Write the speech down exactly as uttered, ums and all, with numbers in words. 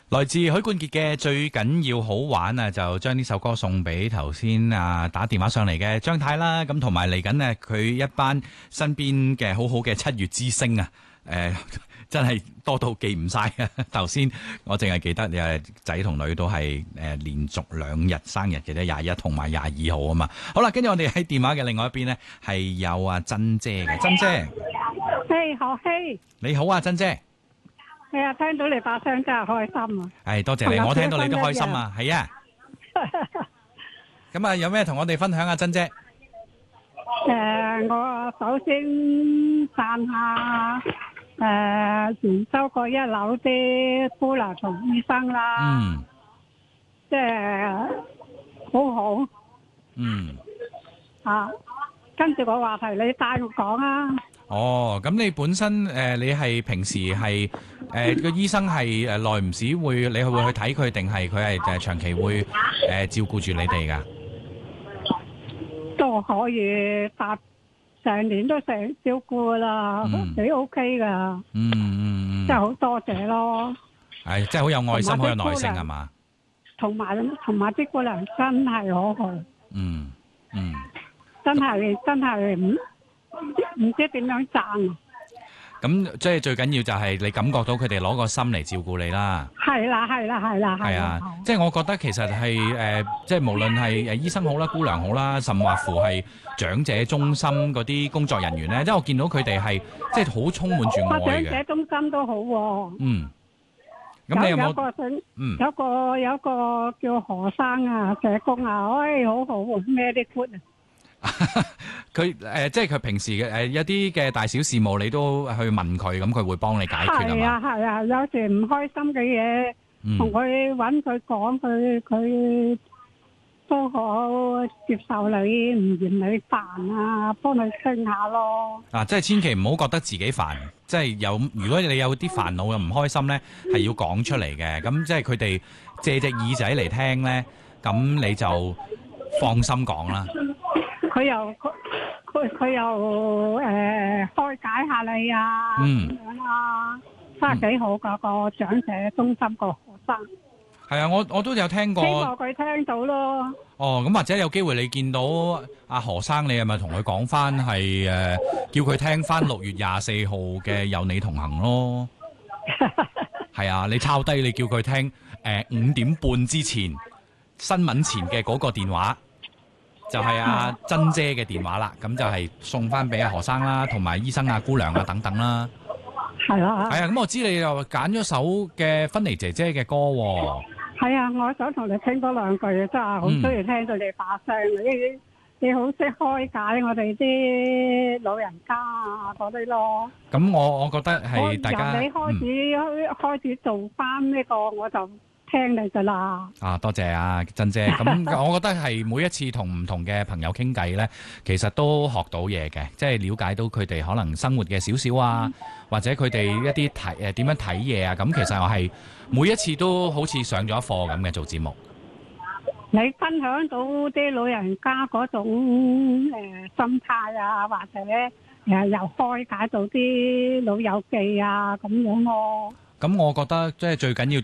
來自許冠傑嘅最緊要好玩啊，就將呢首歌送俾頭先啊打電話上嚟嘅張太啦，咁同埋嚟緊呢佢一班身邊嘅好好嘅七月之星啊，誒、呃、真係多到記唔晒啊！頭先我淨係記得誒仔同女都係誒、呃、連續兩日生日嘅啫，廿一同埋廿二號啊嘛。好啦，跟住我哋喺電話嘅另外一邊呢，係有阿珍姐嘅，珍姐， 嘿，何希， 你好啊，珍姐。 係啊，聽到你把聲真係開心啊！ 係多謝你，我聽到你都開心啊，係啊。咁啊，有咩同我哋分享啊，珍姐？ 誒，我首先讚下誒元州嗰一樓啲姑娘同醫生啦， 嗯， 即係好好嗯。 啊！跟住個話題你帶我講啊！ 哦，咁你本身誒、呃，你係平時係誒個醫生係誒耐唔時會，你會去睇佢，定係佢係誒長期會誒、呃、照顧住你哋噶？ 都可以搭成年都成照顧啦，幾 OK 噶。 嗯嗯嗯， 真係好多謝咯。 係，真係好有愛心，好有耐性係嘛？ 同埋同埋啲姑娘真係好好。 嗯嗯， 真係真係唔唔知點樣讚啊！ 咁即係最緊要就係你感覺到佢哋攞個心嚟照顧你啦。 係啦係啦係啦係啊，即係我覺得其實係誒、呃，即係無論係誒醫生好啦、姑娘好啦，甚或乎係長者中心嗰啲工作人員咧，即係我見到佢哋係即係好充滿住愛嘅。 長者中心都好喎、啊。 嗯。咁你有冇？ 有個想， 嗯， 有個有個叫何生啊，社工啊，哎，好好喎，咩啲 good 啊！ 佢誒、呃，即係佢平時嘅誒，一啲嘅大小事務，你都去問佢，咁佢會幫你解決啊嘛。 係啊係啊，有時唔開心嘅嘢，同佢揾佢講，佢佢都好接受你，唔嫌你煩啊，幫你傾下咯。 啊，即係千祈唔好覺得自己煩，即係有如果你有啲煩惱又唔開心咧，係要講出嚟嘅。咁即係佢哋借隻耳仔嚟聽咧，咁你就放心講啦。 佢又佢佢佢又誒、呃、開解下你啊，咁、嗯、樣啊，真係幾好噶、個長者中心個學生。係啊，我我都有聽過。 希望佢聽到咯。 哦，咁或者有機會你見到阿何生，你係咪同佢講翻係誒叫佢聽翻六月廿四號嘅有你同行咯？係啊，你抄低你叫佢聽誒五點半之前新聞前嘅嗰個電話。就係阿珍姐嘅電話啦，咁就係送翻俾阿何生啦，同埋醫生啊、姑娘啊等等啦。 係啊， 係啊，咁我知你又揀咗首嘅芬妮姐姐嘅歌喎。 係啊，我想同你傾多兩句啊，真係好中意聽到你把聲，你你好識開解我哋啲老人家啊嗰啲咯。咁我我覺得係大家由你開始、嗯、開始做翻呢個，我就聽你噶啦。啊， 多謝啊，珍姐。咁我覺得係每一次同唔同嘅朋友傾偈呢，其實都學到嘢嘅，即係了解到佢哋可能生活嘅少少啊，嗯、或者佢哋一啲睇誒點樣睇嘢啊。咁其實我係每一次都好似上咗一課咁嘅做節目。你分享到啲老人家嗰種誒、呃、心態啊，或者誒、呃、又開解到啲老友記啊咁樣咯。咁我覺得即係最緊要